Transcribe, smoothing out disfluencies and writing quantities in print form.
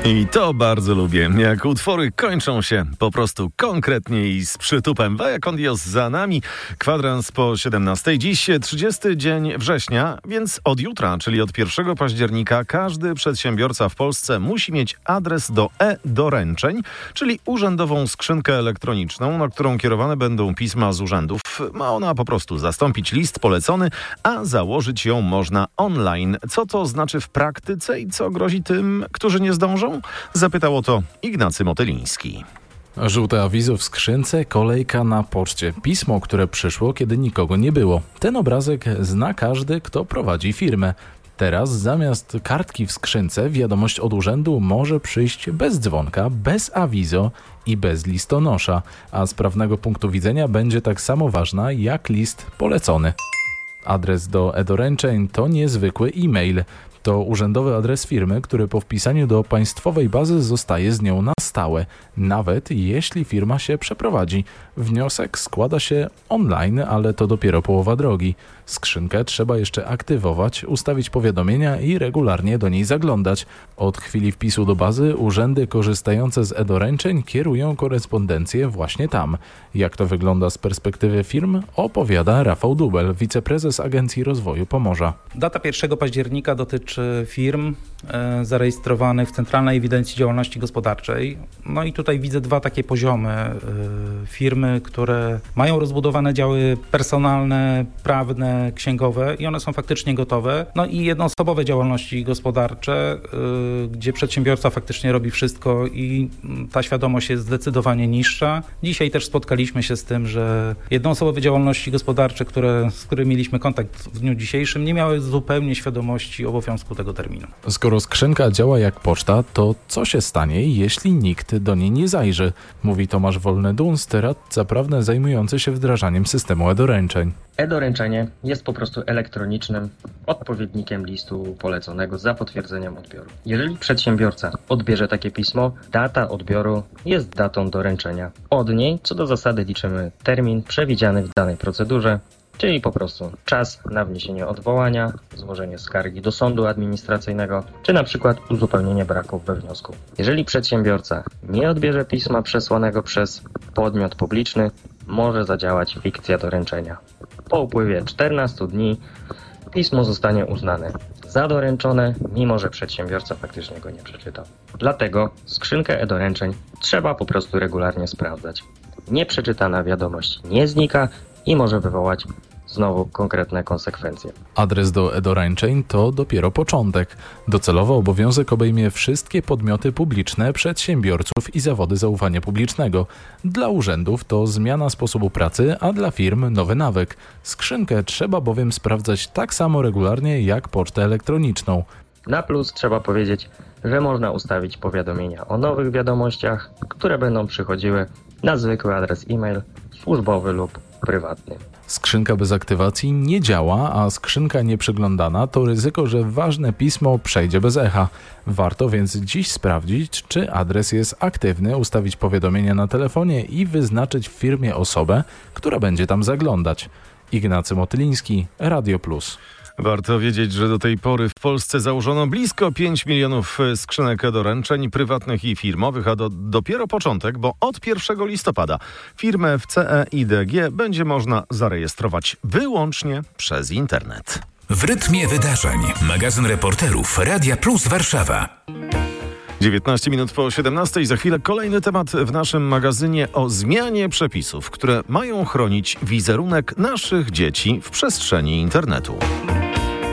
I to bardzo lubię, jak utwory kończą się po prostu konkretnie i z przytupem. Vaya con Dios za nami, kwadrans po 17. Dziś 30 dzień września, więc od jutra, czyli od 1 października, każdy przedsiębiorca w Polsce musi mieć adres do e-doręczeń, czyli urzędową skrzynkę elektroniczną, na którą kierowane będą pisma z urzędów. Ma ona po prostu zastąpić list polecony, a założyć ją można online. Co to znaczy w praktyce i co grozi tym, którzy nie zdążą? Zapytał o to Ignacy Motyliński. Żółte awizo w skrzynce, kolejka na poczcie. Pismo, które przyszło, kiedy nikogo nie było. Ten obrazek zna każdy, kto prowadzi firmę. Teraz zamiast kartki w skrzynce wiadomość od urzędu może przyjść bez dzwonka, bez awizo i bez listonosza, a z prawnego punktu widzenia będzie tak samo ważna jak list polecony. Adres do e-doręczeń to niezwykły e-mail. To urzędowy adres firmy, który po wpisaniu do państwowej bazy zostaje z nią na stałe, nawet jeśli firma się przeprowadzi. Wniosek składa się online, ale to dopiero połowa drogi. Skrzynkę trzeba jeszcze aktywować, ustawić powiadomienia i regularnie do niej zaglądać. Od chwili wpisu do bazy urzędy korzystające z e-doręczeń kierują korespondencję właśnie tam. Jak to wygląda z perspektywy firm, opowiada Rafał Dubel, wiceprezes Agencji Rozwoju Pomorza. Data 1 października dotyczy firm zarejestrowanych w Centralnej Ewidencji Działalności Gospodarczej. No i tutaj widzę dwa takie poziomy. Firmy, które mają rozbudowane działy personalne, prawne, księgowe i one są faktycznie gotowe. No i jednoosobowe działalności gospodarcze, gdzie przedsiębiorca faktycznie robi wszystko i ta świadomość jest zdecydowanie niższa. Dzisiaj też spotkaliśmy się z tym, że jednoosobowe działalności gospodarcze, z którymi mieliśmy kontakt w dniu dzisiejszym, nie miały zupełnie świadomości obowiązku tego terminu. Skoro skrzynka działa jak poczta, to co się stanie, jeśli nikt do niej nie zajrzy? Mówi Tomasz Wolny-Dunst, radca prawny zajmujący się wdrażaniem systemu e-doręczeń. E-doręczenie jest po prostu elektronicznym odpowiednikiem listu poleconego za potwierdzeniem odbioru. Jeżeli przedsiębiorca odbierze takie pismo, data odbioru jest datą doręczenia. Od niej, co do zasady, liczymy termin przewidziany w danej procedurze, czyli po prostu czas na wniesienie odwołania, złożenie skargi do sądu administracyjnego, czy na przykład uzupełnienie braków we wniosku. Jeżeli przedsiębiorca nie odbierze pisma przesłanego przez podmiot publiczny, może zadziałać fikcja doręczenia. Po upływie 14 dni pismo zostanie uznane za doręczone, mimo że przedsiębiorca faktycznie go nie przeczytał. Dlatego skrzynkę e-doręczeń trzeba po prostu regularnie sprawdzać. Nieprzeczytana wiadomość nie znika i może wywołać znowu konkretne konsekwencje. Adres do e-doręczeń to dopiero początek. Docelowo obowiązek obejmie wszystkie podmioty publiczne, przedsiębiorców i zawody zaufania publicznego. Dla urzędów to zmiana sposobu pracy, a dla firm nowy nawyk. Skrzynkę trzeba bowiem sprawdzać tak samo regularnie jak pocztę elektroniczną. Na plus trzeba powiedzieć, że można ustawić powiadomienia o nowych wiadomościach, które będą przychodziły na zwykły adres e-mail, służbowy lub prywatny. Skrzynka bez aktywacji nie działa, a skrzynka nieprzeglądana to ryzyko, że ważne pismo przejdzie bez echa. Warto więc dziś sprawdzić, czy adres jest aktywny, ustawić powiadomienia na telefonie i wyznaczyć w firmie osobę, która będzie tam zaglądać. Ignacy Motyliński, Radio Plus. Warto wiedzieć, że do tej pory w Polsce założono blisko 5 milionów skrzynek e-doręczeń prywatnych i firmowych, a dopiero początek, bo od 1 listopada firmę w CE i DG będzie można zarejestrować wyłącznie przez internet. W rytmie wydarzeń. Magazyn reporterów Radia Plus Warszawa. 19 minut po 17. Za chwilę kolejny temat w naszym magazynie o zmianie przepisów, które mają chronić wizerunek naszych dzieci w przestrzeni internetu.